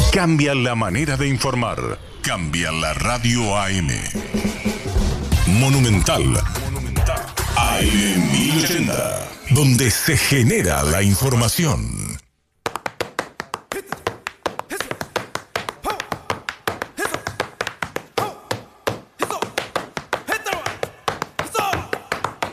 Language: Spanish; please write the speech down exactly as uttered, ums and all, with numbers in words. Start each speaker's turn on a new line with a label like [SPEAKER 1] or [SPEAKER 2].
[SPEAKER 1] Cambian la manera de informar. Cambian la radio A M. Monumental. A M mil ochenta. Donde se genera la información.